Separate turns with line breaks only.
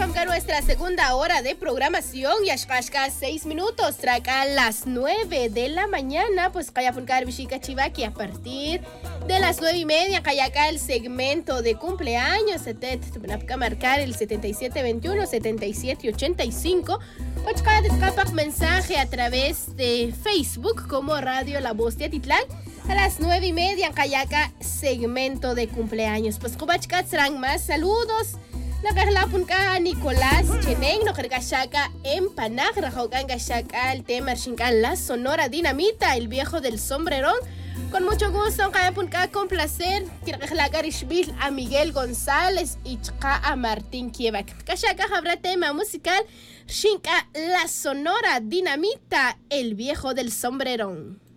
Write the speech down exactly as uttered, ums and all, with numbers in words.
arrancar nuestra segunda hora de programación. Yashkashka, seis minutos. Traca a las nueve de la mañana. Pues Kaya Punkar Vishika Chivaki a partir de las nueve y media. Kaya acá el segmento de cumpleaños. Setet, a marcar el setenta y siete veintiuno, setenta y siete ochenta y cinco. Ochka descapak mensaje a través de Facebook como Radio La Voz de Atitlán. A las nueve y media, Kayaka, segmento de cumpleaños. Pues, Kubachka, serán más saludos. La Carla Punka, Nicolás, Cheneng, no Kergashaka, Empanag, Rajogan Gashaka, el tema Shinkan, la Sonora Dinamita, el viejo del sombrerón. Con mucho gusto, Kaya Punka, con placer. Kirglagarishbil a Miguel González y Chka a Martín Kievak. Kashaka habrá tema musical. Shinka, la Sonora Dinamita, el viejo del sombrerón.